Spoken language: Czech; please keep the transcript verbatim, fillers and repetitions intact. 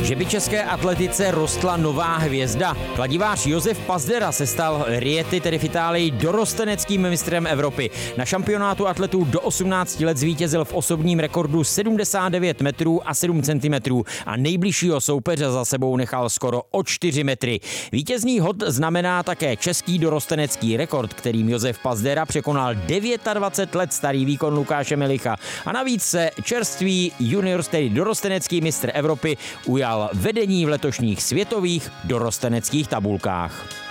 Že by české atletice rostla nová hvězda. Kladivář Josef Pazdera se stal Riety, tedy v Itálii, dorosteneckým mistrem Evropy. Na šampionátu atletů do osmnácti let zvítězil v osobním rekordu sedmdesát devět metrů a sedm centimetrů a nejbližšího soupeře za sebou nechal skoro o čtyři metry. Vítězný hod znamená také český dorostenecký rekord, kterým Josef Pazdera překonal dvacet devět let starý výkon Lukáše Milicha. A navíc se čerstvý junior, tedy dorostenecký mistr Evropy, ujal vedení v letošních světových dorosteneckých tabulkách.